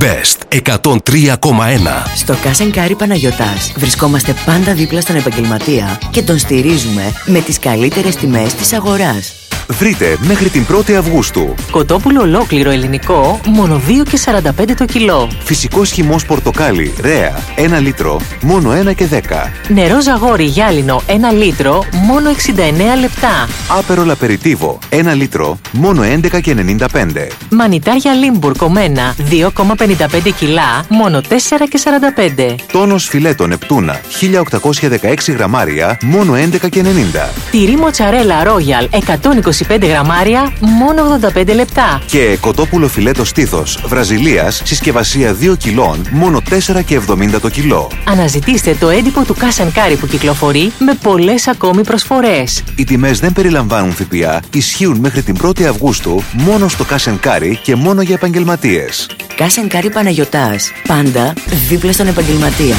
Best 103,1. Στο Cash & Carry Παναγιωτάς βρισκόμαστε πάντα δίπλα στον επαγγελματία και τον στηρίζουμε με τις καλύτερες τιμές της αγοράς. Βρείτε μέχρι την 1η Αυγούστου κοτόπουλο ολόκληρο ελληνικό, μόνο 2,45 το κιλό. Φυσικός χυμός πορτοκάλι, ρέα, 1 λίτρο, μόνο 1,10. Νερό ζαγόρι γυάλινο, 1 λίτρο, μόνο 69 λεπτά. Άπερολ απεριτίβο, 1 λίτρο, μόνο 11,95. Μανιτάρια Λίμπουρ κομμένα, 2,55 κιλά, μόνο 4,45. Τόνος φιλέτο Νεπτούνα, 1816 γραμμάρια, μόνο 11,90. Τυρί μοτσαρέλα Ρόγιαλ, 125 γραμμάρια, μόνο 85 λεπτά. Και κοτόπουλο φιλέτο στήθος Βραζιλίας, συσκευασία 2 κιλών, μόνο 4,70 το κιλό. Αναζητήστε το έντυπο του Cash & Carry που κυκλοφορεί με πολλές ακόμη προσφορές. Οι τιμές δεν περιλαμβάνουν ΦΠΑ, ισχύουν μέχρι την 1η Αυγούστου μόνο στο Cash & Carry και μόνο για επαγγελματίες. Cash & Carry Παναγιωτάς, πάντα δίπλα στον επαγγελματία.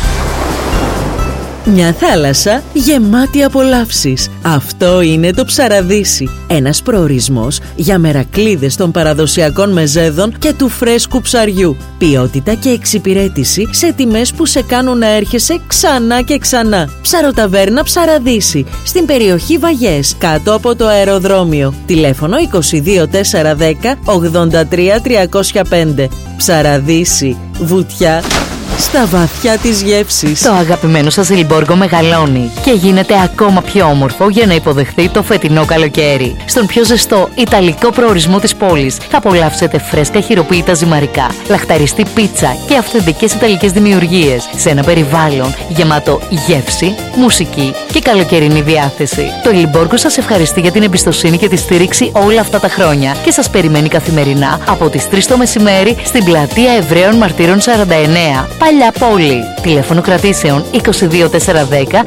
Μια θάλασσα γεμάτη απολαύσεις. Αυτό είναι το Ψαραδύσι. Ένας προορισμός για μερακλείδες των παραδοσιακών μεζέδων και του φρέσκου ψαριού. Ποιότητα και εξυπηρέτηση σε τιμές που σε κάνουν να έρχεσαι ξανά και ξανά. Ψαροταβέρνα Ψαραδύσι, στην περιοχή Βαγιές, κάτω από το αεροδρόμιο. Τηλέφωνο 22410 83 305. Ψαραδύσι, βουτιά στα βαθιά της γεύσης. Το αγαπημένο σας Λιμπόργο μεγαλώνει και γίνεται ακόμα πιο όμορφο για να υποδεχθεί το φετινό καλοκαίρι. Στον πιο ζεστό ιταλικό προορισμό της πόλης θα απολαύσετε φρέσκα χειροποίητα ζυμαρικά, λαχταριστή πίτσα και αυθεντικές ιταλικές δημιουργίες σε ένα περιβάλλον γεμάτο γεύση, μουσική και καλοκαιρινή διάθεση. Το Λιμπόργο σας ευχαριστεί για την εμπιστοσύνη και τη στήριξη όλα αυτά τα χρόνια και σας περιμένει καθημερινά από τις 3 το μεσημέρι στην πλατεία Εβραίων Μαρτύρων 49. Παλιά πόλη. Τηλέφωνο κρατήσεων 22410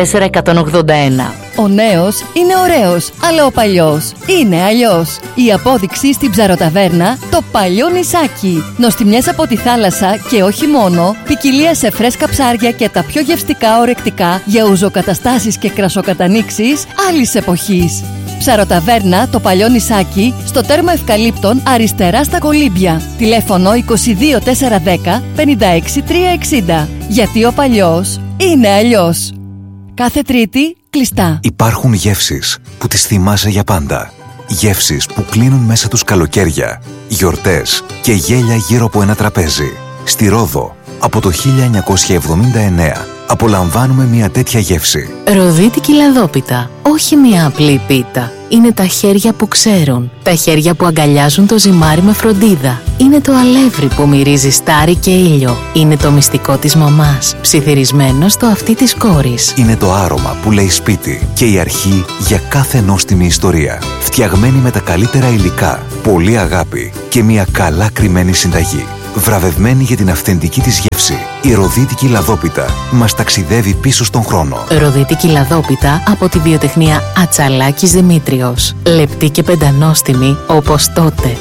34181. Ο νέος είναι ωραίος, αλλά ο παλιός είναι αλλιώς. Η απόδειξη στην Ψαροταβέρνα, το παλιό νησάκι. Νοστιμιές από τη θάλασσα και όχι μόνο, ποικιλία σε φρέσκα ψάρια και τα πιο γευστικά ορεκτικά για ουζοκαταστάσεις και κρασοκατανοίξεις άλλης εποχής. Ψαροταβέρνα, το παλιό νησάκι, στο τέρμα Ευκαλύπτων, αριστερά στα Κολύμπια. Τηλέφωνο 22410 56360. Γιατί ο παλιός είναι αλλιώς. Κάθε Τρίτη κλειστά. Υπάρχουν γεύσεις που τις θυμάσαι για πάντα. Γεύσεις που κλείνουν μέσα τους καλοκαίρια, γιορτές και γέλια γύρω από ένα τραπέζι. Στη Ρόδο, από το 1979, απολαμβάνουμε μια τέτοια γεύση. Ροδίτικη λαδόπιτα, όχι μια απλή πίτα. Είναι τα χέρια που ξέρουν, τα χέρια που αγκαλιάζουν το ζυμάρι με φροντίδα. Είναι το αλεύρι που μυρίζει στάρι και ήλιο. Είναι το μυστικό της μαμάς, ψιθυρισμένο στο αυτί της κόρης. Είναι το άρωμα που λέει σπίτι και η αρχή για κάθε νόστιμη ιστορία. Φτιαγμένη με τα καλύτερα υλικά, πολλή αγάπη και μια καλά κρυμμένη συνταγή. Βραβευμένη για την αυθεντική της γεύση, η ροδίτικη λαδόπιτα μας ταξιδεύει πίσω στον χρόνο. Ροδίτικη λαδόπιτα από τη βιοτεχνία Ατσαλάκης Δημήτριος. Λεπτή και πεντανόστιμη όπως τότε.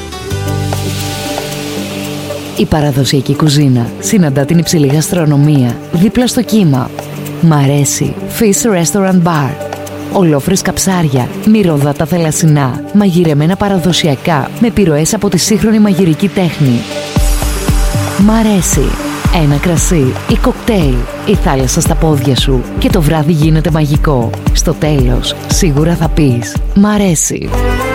Η παραδοσιακή κουζίνα συναντά την υψηλή γαστρονομία δίπλα στο κύμα. Μ' αρέσει Fish Restaurant Bar. Ολόφρεσκα ψάρια, μυρωδάτα θελασσινά, μαγειρεμένα παραδοσιακά με επιρροές από τη σύγχρονη μαγειρική τέχνη. Μ' αρέσει. Ένα κρασί ή κοκτέιλ, η θάλασσα στα πόδια σου και το βράδυ γίνεται μαγικό. Στο τέλος, σίγουρα θα πεις «Μ' αρέσει».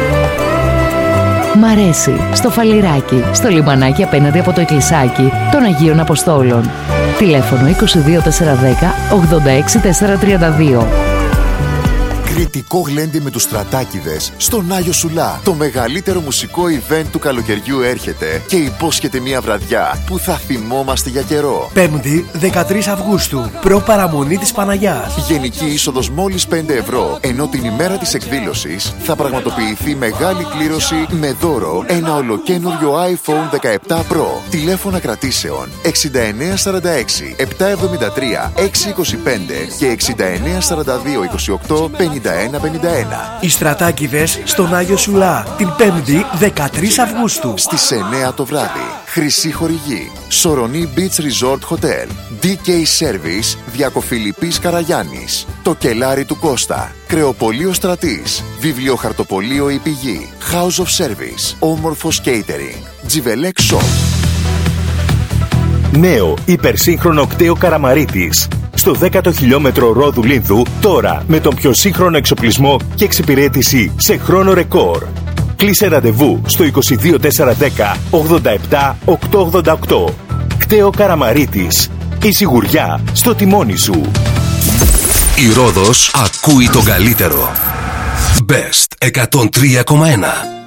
Μ' αρέσει. Στο Φαλιράκι, στο λιμανάκι απέναντι από το εκκλησάκι των Αγίων Αποστόλων. Τηλέφωνο 22410 86432. Κρητικό γλέντι με τους Στρατάκηδες στον Άγιο Σουλά. Το μεγαλύτερο μουσικό event του καλοκαιριού έρχεται και υπόσχεται μια βραδιά που θα θυμόμαστε για καιρό. 5η 13 Αυγούστου, προπαραμονή της Παναγιάς. Γενική είσοδος μόλις 5 ευρώ, ενώ την ημέρα της εκδήλωσης θα πραγματοποιηθεί μεγάλη κλήρωση με δώρο ένα ολοκαίνουργιο iPhone 17 Pro. Τηλέφωνα κρατήσεων 6946 773 625 και 6942 28 5151. Οι Στρατάκηδες στον Άγιο Σουλά, την 5η 13 Αυγούστου στις 9 το βράδυ. Χρυσή χορηγή Σορονή Beach Resort Hotel, DK Service, Διακοφιλιππής Καραγιάννης, Το Κελάρι του Κώστα, Κρεοπολείο Στρατής, Βιβλιοχαρτοπολείο Η Πηγή, House of Service, Όμορφος Catering, Τζιβελέκ Shop. Νέο υπερσύγχρονο κτέο Καραμαρίτης. Στο 10ο χιλιόμετρο Ρόδου Λίνδου, τώρα με τον πιο σύγχρονο εξοπλισμό και εξυπηρέτηση σε χρόνο ρεκόρ. Κλείσε ραντεβού στο 22410 87 888. Κτέο Καραμαρίτης. Η σιγουριά στο τιμόνι σου. Η Ρόδος ακούει τον καλύτερο. Best 103,1.